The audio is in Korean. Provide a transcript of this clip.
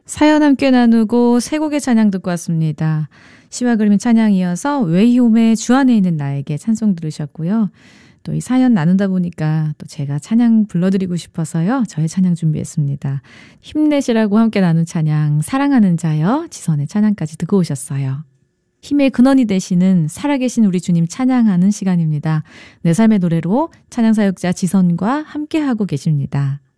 사연 함께 나누고 세 곡의 찬양 듣고 왔습니다. 시와 그림의 찬양 이어서 웨이홈의 주 안에 있는 나에게 찬송 들으셨고요. 또 이 사연 나누다 보니까 또 제가 찬양 불러드리고 싶어서요. 저의 찬양 준비했습니다. 힘내시라고 함께 나눈 찬양 사랑하는 자여 지선의 찬양까지 듣고 오셨어요. 힘의 근원이 되시는 살아계신 우리 주님 찬양하는 시간입니다. 내 삶의 노래로 찬양사역자 지선과 함께하고 계십니다.